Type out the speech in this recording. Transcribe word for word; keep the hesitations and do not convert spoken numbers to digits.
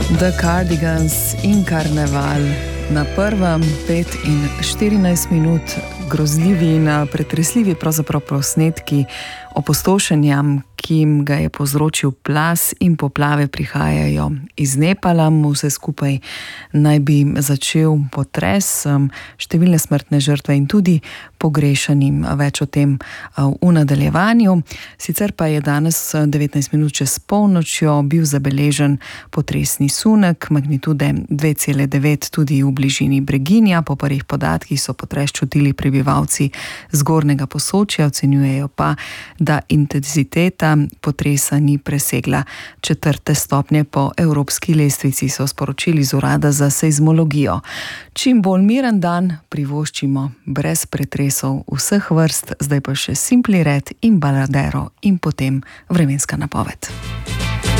The Cardigans in Karneval na prvem pet in štirinajst minut, grozljivi in pretresljivi pravzaprav posnetki opustošenja, ki jim ga je povzročil plaz in poplave, prihajajo iz Nepala. Vse skupaj naj bi začel potres, številne smrtne žrtve in tudi pogrešanim. Več o tem v nadaljevanju. Sicer pa je danes devetnajst minut čez polnočjo bil zabeležen potresni sunek magnitude dve cele devet tudi v bližini Breginja. Po prvih podatkih so potres čutili prebivalci zgornjega Posočja, ocenjujejo pa, da intenziteta potresa ni presegla četrte stopnje po evropski lestvici, so sporočili z urada za seizmologijo. Čim bolj miren dan privoščimo brez pretresov vseh vrst, zdaj pa še Simply Red in Baladero in potem vremenska napoved.